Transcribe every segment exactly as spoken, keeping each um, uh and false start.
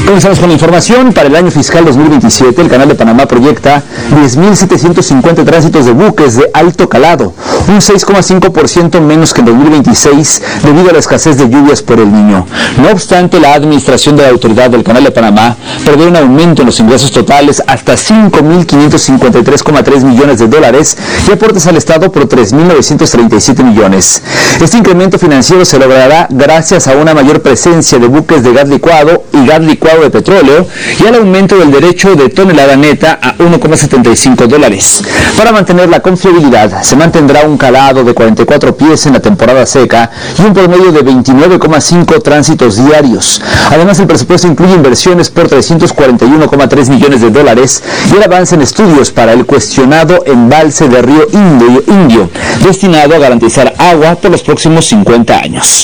Comenzamos con la información. Para el año fiscal dos mil veintisiete, el Canal de Panamá proyecta diez mil setecientos cincuenta tránsitos de buques de alto calado, un seis coma cinco por ciento menos que en dos mil veintiséis debido a la escasez de lluvias por el Niño. No obstante, la administración de la autoridad del Canal de Panamá prevé un aumento en los ingresos totales hasta cinco mil quinientos cincuenta y tres coma tres millones de dólares y aportes al Estado por tres mil novecientos treinta y siete millones. Este incremento financiero se logrará gracias a una mayor presencia de buques de gas licuado y gas licuado de petróleo y al aumento del derecho de tonelada neta a uno coma setenta y cinco dólares. Para mantener la confiabilidad, se mantendrá un calado de cuarenta y cuatro pies en la temporada seca y un promedio de veintinueve coma cinco tránsitos diarios. Además, el presupuesto incluye inversiones por trescientos cuarenta y uno coma tres millones de dólares y el avance en estudios para el cuestionado embalse de Río Indio, Indio, destinado a garantizar agua por los próximos cincuenta años.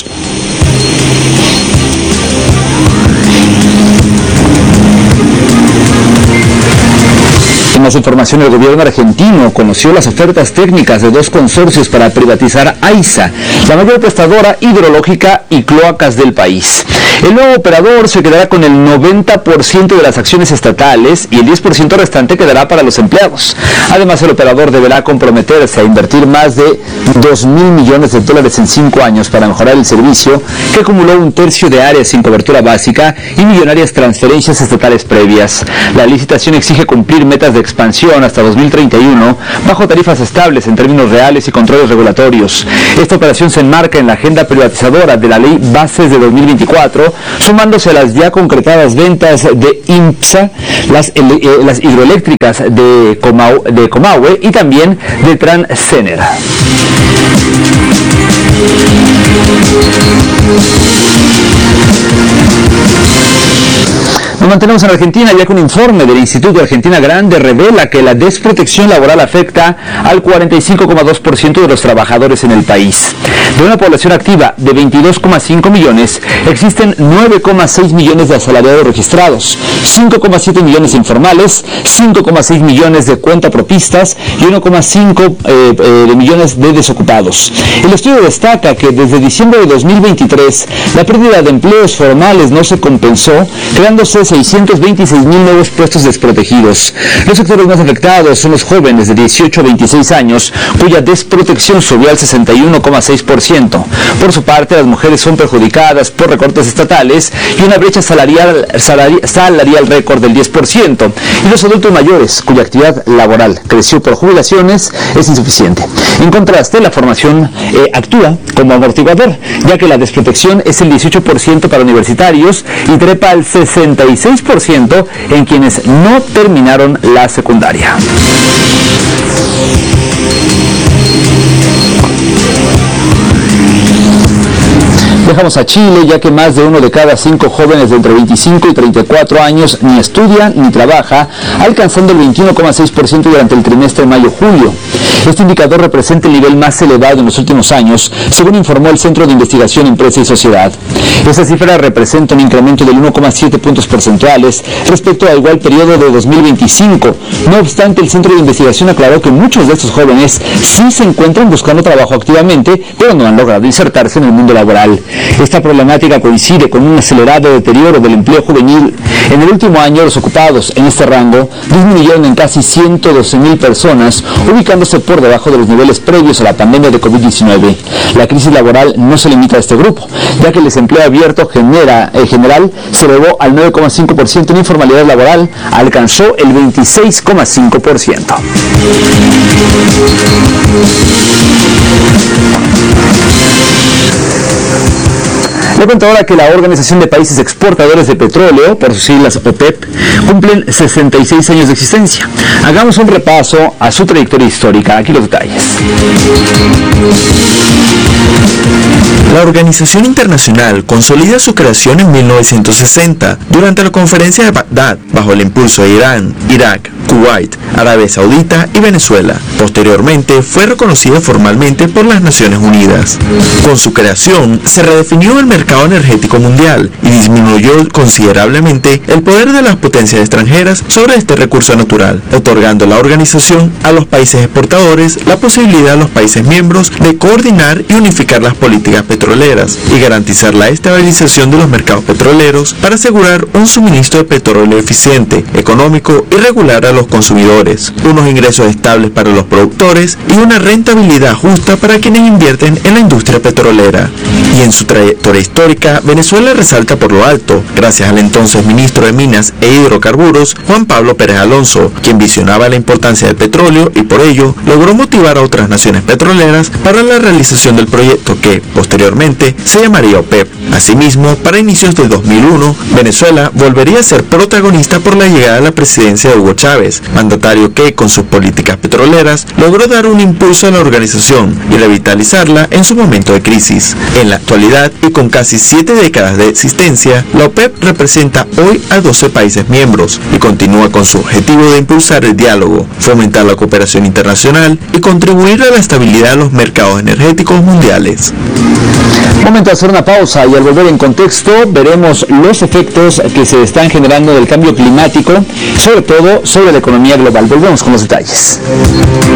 En más información, el gobierno argentino conoció las ofertas técnicas de dos consorcios para privatizar AISA, la mayor prestadora hidrológica y cloacas del país. El nuevo operador se quedará con el noventa por ciento de las acciones estatales y el diez por ciento restante quedará para los empleados. Además, el operador deberá comprometerse a invertir más de dos mil millones de dólares en cinco años para mejorar el servicio, que acumuló un tercio de áreas sin cobertura básica y millonarias transferencias estatales previas. La licitación exige cumplir metas de expansión hasta dos mil treinta y uno bajo tarifas estables en términos reales y controles regulatorios. Esta operación se enmarca en la agenda privatizadora de la Ley Bases de dos mil veinticuatro, sumándose a las ya concretadas ventas de IMPSA, las, eh, las hidroeléctricas de, Comau, de Comahue y también de Transener. Nos mantenemos en Argentina, ya que un informe del Instituto Argentina Grande revela que la desprotección laboral afecta al cuarenta y cinco coma dos por ciento de los trabajadores en el país. De una población activa de veintidós coma cinco millones, existen nueve coma seis millones de asalariados registrados, cinco coma siete millones informales, cinco coma seis millones de cuentapropistas y uno coma cinco eh, eh, millones de desocupados. El estudio destaca que desde diciembre de dos mil veintitrés, la pérdida de empleos formales no se compensó, creándose seiscientos veintiséis mil nuevos puestos desprotegidos. Los sectores más afectados son los jóvenes de dieciocho a veintiséis años, cuya desprotección subió al sesenta y uno coma seis por ciento. Por su parte, las mujeres son perjudicadas por recortes estatales y una brecha salarial, salari, salarial récord del diez por ciento. Y los adultos mayores, cuya actividad laboral creció por jubilaciones, es insuficiente. En contraste, la formación eh, actúa como amortiguador, ya que la desprotección es el dieciocho por ciento para universitarios y trepa al sesenta y seis por ciento en quienes no terminaron la secundaria. Dejamos a Chile, ya que más de uno de cada cinco jóvenes de entre veinticinco y treinta y cuatro años ni estudia ni trabaja, alcanzando el veintiuno coma seis por ciento durante el trimestre mayo-julio. Este indicador representa el nivel más elevado en los últimos años, según informó el Centro de Investigación Empresa y Sociedad. Esa cifra representa un incremento del uno coma siete puntos porcentuales respecto al igual periodo de dos mil veinticinco. No obstante, el Centro de Investigación aclaró que muchos de estos jóvenes sí se encuentran buscando trabajo activamente, pero no han logrado insertarse en el mundo laboral. Esta problemática coincide con un acelerado deterioro del empleo juvenil. En el último año, los ocupados en este rango disminuyeron en casi ciento doce mil personas, ubicándose por debajo de los niveles previos a la pandemia de COVID diecinueve. La crisis laboral no se limita a este grupo, ya que el desempleo abierto genera, en general se elevó al nueve coma cinco por ciento, en informalidad laboral alcanzó el veintiséis coma cinco por ciento. Le cuento ahora que la Organización de Países Exportadores de Petróleo, por sus siglas OPEP, cumplen sesenta y seis años de existencia. Hagamos un repaso a su trayectoria histórica. Aquí los detalles. La organización internacional consolida su creación en mil novecientos sesenta durante la Conferencia de Bagdad, bajo el impulso de Irán, Irak, Kuwait, Arabia Saudita y Venezuela. Posteriormente fue reconocida formalmente por las Naciones Unidas. Con su creación se redefinió el mercado mercado energético mundial y disminuyó considerablemente el poder de las potencias extranjeras sobre este recurso natural, otorgando la organización a los países exportadores la posibilidad a los países miembros de coordinar y unificar las políticas petroleras y garantizar la estabilización de los mercados petroleros para asegurar un suministro de petróleo eficiente, económico y regular a los consumidores, unos ingresos estables para los productores y una rentabilidad justa para quienes invierten en la industria petrolera. Y en su trayectoria histórica, Venezuela resalta por lo alto, gracias al entonces ministro de Minas e Hidrocarburos, Juan Pablo Pérez Alonso, quien visionaba la importancia del petróleo y por ello logró motivar a otras naciones petroleras para la realización del proyecto que, posteriormente, se llamaría OPEP. Asimismo, para inicios del dos mil uno, Venezuela volvería a ser protagonista por la llegada a la presidencia de Hugo Chávez, mandatario que, con sus políticas petroleras, logró dar un impulso a la organización y revitalizarla en su momento de crisis. En la actualidad, y con casi siete décadas de existencia, la OPEP representa hoy a doce países miembros y continúa con su objetivo de impulsar el diálogo, fomentar la cooperación internacional y contribuir a la estabilidad de los mercados energéticos mundiales. Momento de hacer una pausa y al volver en contexto veremos los efectos que se están generando del cambio climático, sobre todo sobre la economía global. Volvemos con los detalles.